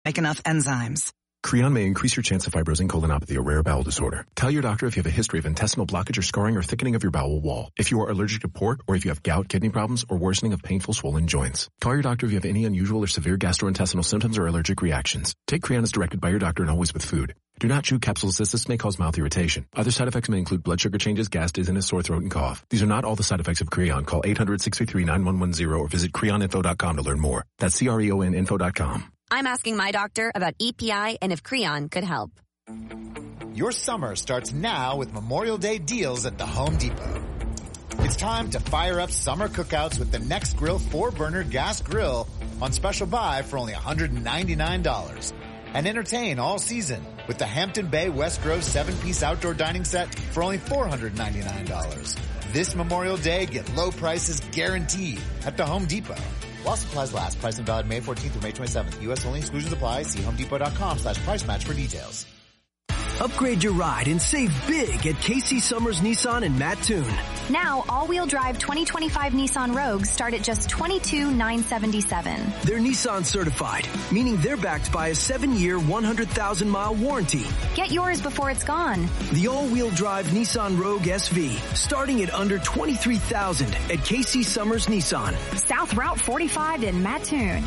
make enough enzymes. Creon may increase your chance of fibrosing colonopathy, a rare bowel disorder. Tell your doctor if you have a history of intestinal blockage or scarring or thickening of your bowel wall, if you are allergic to pork, or if you have gout, kidney problems, or worsening of painful swollen joints. Call your doctor if you have any unusual or severe gastrointestinal symptoms or allergic reactions. Take Creon as directed by your doctor and always with food. Do not chew capsules as this may cause mouth irritation. Other side effects may include blood sugar changes, gas, dizziness, sore throat, and cough. These are not all the side effects of Creon. Call 800-633-9110 or visit creoninfo.com to learn more. That's CREONinfo.com. I'm asking my doctor about EPI and if Creon could help. Your summer starts now with Memorial Day deals at the Home Depot. It's time to fire up summer cookouts with the Nextgrill 4-burner gas grill on special buy for only $199. And entertain all season with the Hampton Bay West Grove 7-piece outdoor dining set for only $499. This Memorial Day, get low prices guaranteed at the Home Depot. While supplies last, price and valid May 14th through May 27th. U.S. only, exclusions apply. See homedepot.com/price match for details. Upgrade your ride and save big at Casey Summers Nissan in Mattoon. Now, all-wheel drive 2025 Nissan Rogues start at just $22,977. They're Nissan certified, meaning they're backed by a 7-year, 100,000-mile warranty. Get yours before it's gone. The all-wheel drive Nissan Rogue SV, starting at under $23,000 at Casey Summers Nissan. South Route 45 in Mattoon.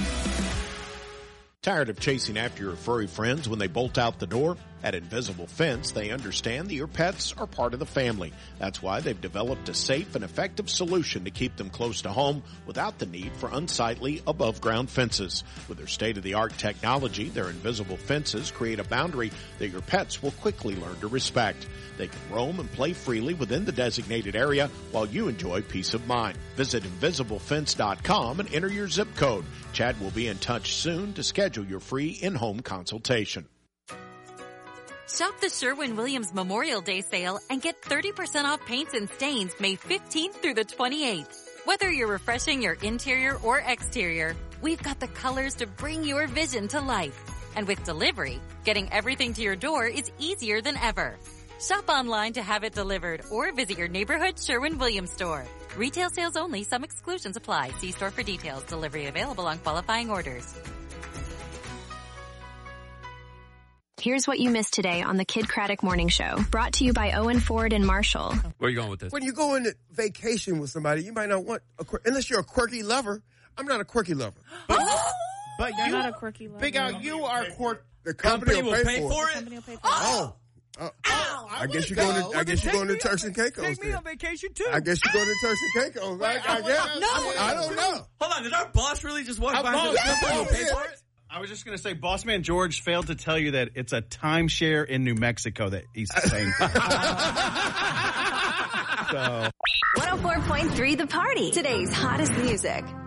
Tired of chasing after your furry friends when they bolt out the door? At Invisible Fence, they understand that your pets are part of the family. That's why they've developed a safe and effective solution to keep them close to home without the need for unsightly above-ground fences. With their state-of-the-art technology, their invisible fences create a boundary that your pets will quickly learn to respect. They can roam and play freely within the designated area while you enjoy peace of mind. Visit InvisibleFence.com and enter your zip code. Chad will be in touch soon to schedule your free in-home consultation. Shop the Sherwin-Williams Memorial Day sale and get 30% off paints and stains May 15th through the 28th. Whether you're refreshing your interior or exterior, we've got the colors to bring your vision to life. And with delivery, getting everything to your door is easier than ever. Shop online to have it delivered or visit your neighborhood Sherwin-Williams store. Retail sales only. Some exclusions apply. See store for details. Delivery available on qualifying orders. Here's what you missed today on the Kid Craddock Morning Show. Brought to you by Owen Ford and Marshall. Where are you going with this? When you go on vacation with somebody, you might not want unless you're a quirky lover. I'm not a quirky lover. But you're not a quirky lover. Big Al, you are quirky. The company will pay for it. The company will pay for it. Oh. I guess you're going to Turks and Caicos. Take me on vacation too. I guess you're going to Turks and Caicos, right? I don't know. Hold on, did our boss really just walk by and the company will pay for it? I was just going to say, Boss Man George failed to tell you that it's a timeshare in New Mexico that he's saying. 104.3 The Party. Today's hottest music.